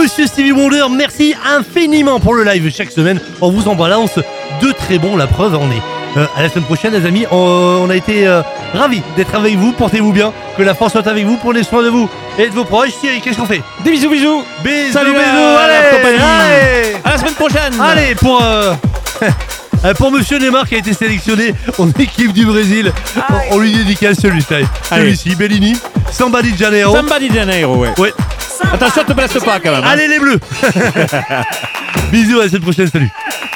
Monsieur Stevie Wonder, merci infiniment pour le live chaque semaine. On vous en balance de très bons, la preuve en est. À la semaine prochaine les amis, on a été ravis d'être avec vous, portez-vous bien, que la force soit avec vous, prenez soin de vous et de vos proches. Thierry, qu'est-ce qu'on fait? Des bisous. Salut, Salut allez, à la semaine prochaine. Allez, pour Monsieur Neymar qui a été sélectionné en équipe du Brésil, on lui dédicace celui-ci, Bellini, Samba di Janeiro. Ouais. Attention, te blesse pas quand même. Allez les Bleus. Bisous, à la semaine prochaine, salut.